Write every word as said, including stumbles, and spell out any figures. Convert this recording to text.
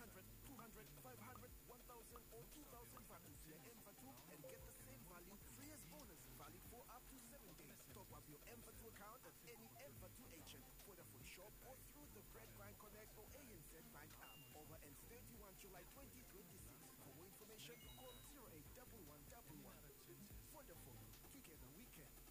hundred, two hundred, five hundred, one thousand, or two thousand baht to your M for two and get the same value free as bonus valid for up to seven days. Top up your M for two account at any M for two agent, Vodafone shop, or through the Bread Bank Connect or A N Z Bank app. Over and thirty-first of July twenty twenty-six. For more information, call zero eight one one one one. Vodafone, together we can.